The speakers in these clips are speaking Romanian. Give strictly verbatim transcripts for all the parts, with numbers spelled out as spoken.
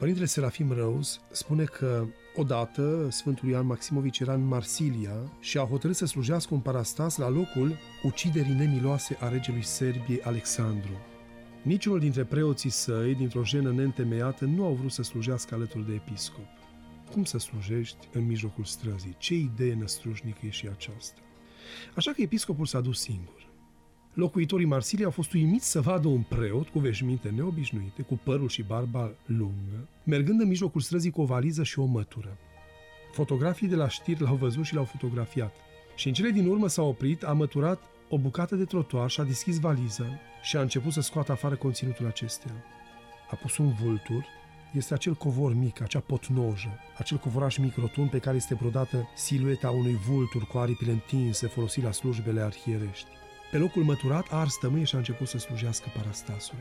Părintele Serafim Rose spune că odată Sfântul Ioan Maximovici era în Marsilia și a hotărât să slujească un parastas la locul uciderii nemiloase a regelui Serbiei Alexandru. Niciunul dintre preoții săi, dintr-o jenă neîntemeiată, nu au vrut să slujească alături de episcop. Cum să slujești în mijlocul străzii? Ce idee năstrușnică e și aceasta! Așa că episcopul s-a dus singur. Locuitorii Marsiliei au fost uimiți să vadă un preot cu veșminte neobișnuite, cu părul și barba lungă, mergând în mijlocul străzii cu o valiză și o mătură. Fotografii de la știri l-au văzut și l-au fotografiat. Și în cele din urmă s-a oprit, a măturat o bucată de trotuar și a deschis valiza și a început să scoată afară conținutul acesteia. A pus un vultur, este acel covor mic, acea potnojă, acel covoraș mic rotund pe care este brodată silueta unui vultur cu aripile întinse folosit la slujbele arhierești. Pe locul măturat a ars tămâie și a început să slujească parastasul.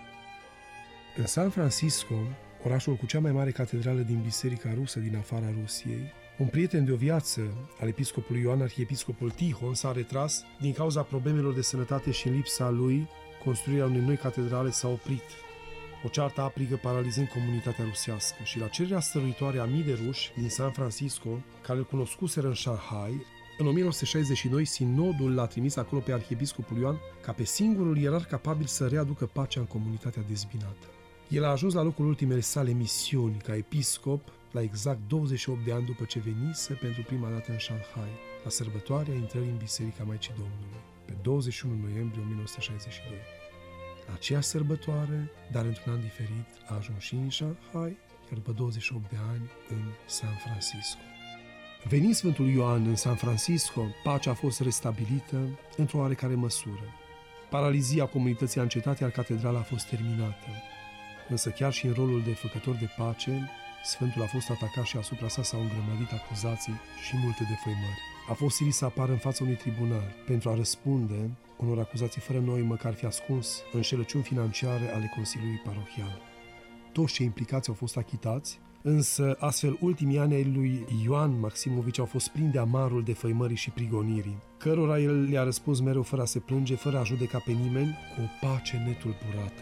În San Francisco, orașul cu cea mai mare catedrală din biserica rusă din afara Rusiei, un prieten de o viață al episcopului Ioan, arhiepiscopul Tihon, s-a retras din cauza problemelor de sănătate și în lipsa lui, construirea unei noi catedrale s-a oprit. O ceartă aprigă paralizând comunitatea rusească și la cererea stăruitoare a mii de ruși din San Francisco, care îl cunoscuseră în Shanghai, în o mie nouă sute șaizeci și doi, sinodul l-a trimis acolo pe arhiepiscopul Ioan ca pe singurul ierarh capabil să readucă pacea în comunitatea dezbinată. El a ajuns la locul ultimele sale misiuni ca episcop la exact douăzeci și opt de ani după ce venise pentru prima dată în Shanghai, la sărbătoarea intrării în Biserica Maicii Domnului, pe douăzeci și unu noiembrie o mie nouă sute șaizeci și doi. La aceeași sărbătoare, dar într-un an diferit, a ajuns și în Shanghai, iar după douăzeci și opt de ani în San Francisco. Venind Sfântul Ioan în San Francisco, pacea a fost restabilită într-o oarecare măsură. Paralizia comunității a încetat, iar catedrala a fost terminată. Însă chiar și în rolul de făcător de pace, Sfântul a fost atacat și asupra sa s-au îngrămădit acuzații și multe defăimări. A fost silit să apară în fața unui tribunal pentru a răspunde unor acuzații fără noi măcar fi ascuns înșelăciuni financiare ale Consiliului Parohial. Toți cei implicați au fost achitați, însă astfel ultimii ani ai lui Ioan Maximovici au fost plini de amarul defăimării și prigonirii, cărora el le-a răspuns mereu fără a se plânge, fără a judeca pe nimeni, cu o pace netulburată.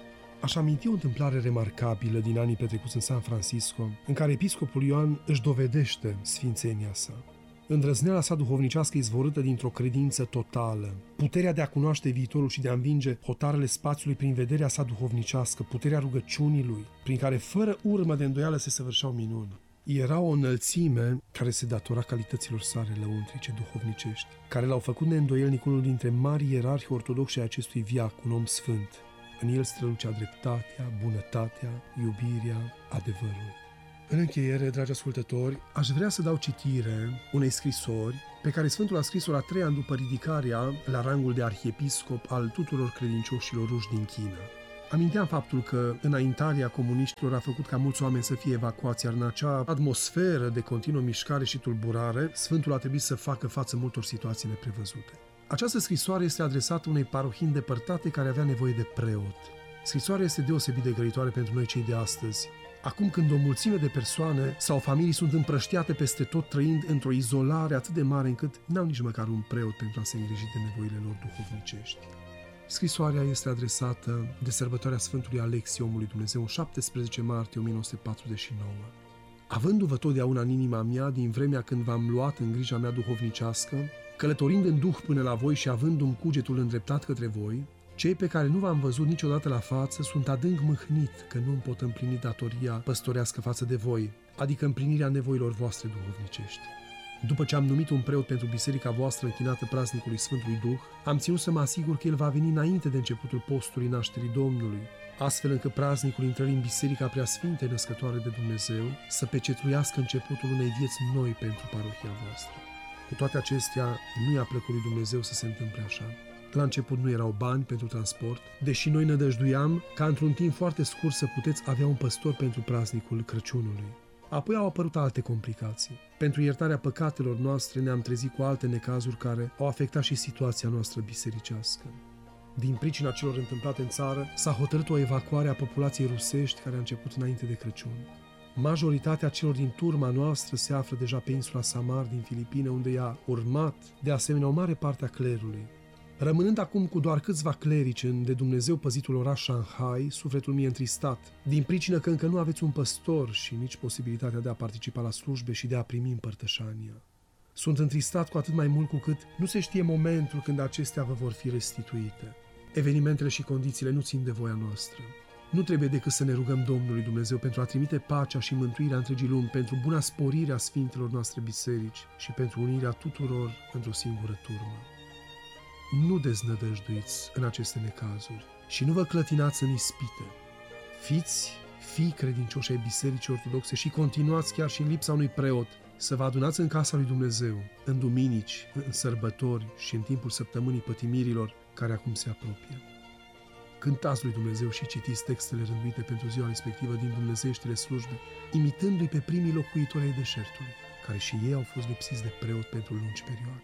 Aș aminti o întâmplare remarcabilă din anii petrecuți în San Francisco, în care episcopul Ioan își dovedește sfințenia sa. Îndrăzneala sa duhovnicească izvorâtă dintr-o credință totală, puterea de a cunoaște viitorul și de a învinge hotarele spațiului prin vederea sa duhovnicească, puterea rugăciunii lui, prin care fără urmă de îndoială se săvârșeau minuni. Era o înălțime care se datora calităților sale lăuntrice duhovnicești, care l-au făcut neîndoielnic unul dintre mari ierarhi ortodoxi ai acestui viac, un om sfânt. În el strălucea dreptatea, bunătatea, iubirea, adevărul. În încheiere, dragi ascultători, aș vrea să dau citire unei scrisori pe care Sfântul a scris-o la trei ani după ridicarea la rangul de arhiepiscop al tuturor credincioșilor ruși din China. Aminteam faptul că înaintarea comuniștilor a făcut ca mulți oameni să fie evacuați, iar în acea atmosferă de continuă mișcare și tulburare, Sfântul a trebuit să facă față multor situații neprevăzute. Această scrisoare este adresată unei parohii îndepărtate care avea nevoie de preot. Scrisoarea este deosebit de grăitoare pentru noi cei de astăzi, acum când o mulțime de persoane sau familii sunt împrăștiate peste tot, trăind într-o izolare atât de mare încât n-au nici măcar un preot pentru a se îngriji de nevoile lor duhovnicești. Scrisoarea este adresată de sărbătoarea Sfântului Alexie, omul lui Dumnezeu, în șaptesprezece martie o mie nouă sute patruzeci și nouă. Avându-vă totdeauna în inima mea, din vremea când v-am luat în grija mea duhovnicească, călătorind în duh până la voi și avându-mi cugetul îndreptat către voi, cei pe care nu v-am văzut niciodată la față sunt adânc mâhnit că nu îmi pot împlini datoria păstorească față de voi, adică împlinirea nevoilor voastre duhovnicești. După ce am numit un preot pentru biserica voastră închinată praznicului Sfântului Duh, am ținut să mă asigur că el va veni înainte de începutul postului nașterii Domnului, astfel încât praznicul intrării în Biserica Preasfinte Născătoare de Dumnezeu să pecetluiască începutul unei vieți noi pentru parohia voastră. Cu toate acestea, nu i-a plăcut lui Dumnezeu să se întâmple așa. La început nu erau bani pentru transport, deși noi nădăjduiam ca într-un timp foarte scurt să puteți avea un păstor pentru praznicul Crăciunului. Apoi au apărut alte complicații. Pentru iertarea păcatelor noastre ne-am trezit cu alte necazuri care au afectat și situația noastră bisericească. Din pricina celor întâmplate în țară, s-a hotărât o evacuare a populației rusești care a început înainte de Crăciun. Majoritatea celor din turma noastră se află deja pe insula Samar din Filipine, unde i-a urmat, de asemenea, o mare parte a clerului. Rămânând acum cu doar câțiva clerici în de Dumnezeu păzitul oraș Shanghai, sufletul mi-e întristat, din pricină că încă nu aveți un păstor și nici posibilitatea de a participa la slujbe și de a primi împărtășania. Sunt întristat cu atât mai mult cu cât nu se știe momentul când acestea vă vor fi restituite. Evenimentele și condițiile nu țin de voia noastră. Nu trebuie decât să ne rugăm Domnului Dumnezeu pentru a trimite pacea și mântuirea întregii lumi, pentru buna sporire a sfintelor noastre biserici și pentru unirea tuturor într-o singură turmă. Nu deznădăjduiți în aceste necazuri și nu vă clătinați în ispite. Fiți fii credincioși ai Bisericii Ortodoxe și continuați chiar și în lipsa unui preot să vă adunați în casa lui Dumnezeu, în duminici, în sărbători și în timpul săptămânii pătimirilor care acum se apropie. Cântați lui Dumnezeu și citiți textele rânduite pentru ziua respectivă din dumnezeieștile slujbe, imitându-i pe primii locuitori ai deșertului, care și ei au fost lipsiți de preot pentru lungi perioade.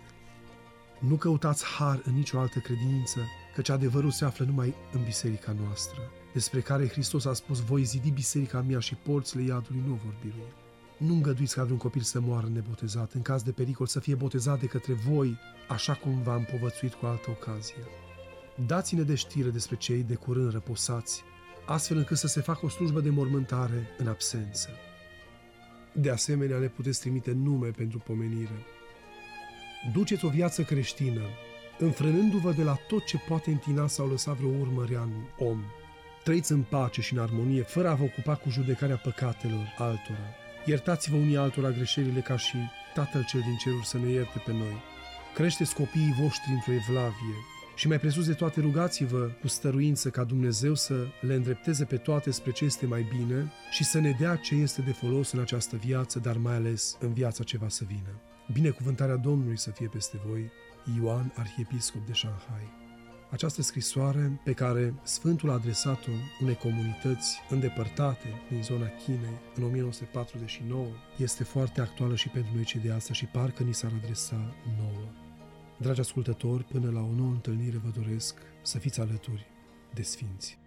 Nu căutați har în nicio altă credință, căci adevărul se află numai în biserica noastră, despre care Hristos a spus: voi zidi biserica mea și porțile iadului nu vor birui. Nu îngăduiți ca vreun copil să moară nebotezat, în caz de pericol să fie botezat de către voi, așa cum v-am povățuit cu altă ocazie. Dați-ne de știre despre cei de curând răposați, astfel încât să se facă o slujbă de mormântare în absență. De asemenea, ne puteți trimite nume pentru pomenire. Duceți o viață creștină, înfrânându-vă de la tot ce poate întina sau lăsa vreo urmă rea în om. Trăiți în pace și în armonie, fără a vă ocupa cu judecarea păcatelor altora. Iertați-vă unii altora greșelile ca și Tatăl cel din ceruri să ne ierte pe noi. Creșteți copiii voștri într-o evlavie și mai presus de toate rugați-vă cu stăruință ca Dumnezeu să le îndrepteze pe toate spre ce este mai bine și să ne dea ce este de folos în această viață, dar mai ales în viața ce va să vină. Binecuvântarea Domnului să fie peste voi, Ioan, arhiepiscop de Shanghai. Această scrisoare pe care Sfântul a adresat-o unei comunități îndepărtate din zona Chinei în o mie nouă sute patruzeci și nouă este foarte actuală și pentru noi cei de astăzi și parcă ni s-ar adresa nouă. Dragi ascultători, până la o nouă întâlnire vă doresc să fiți alături de Sfinți.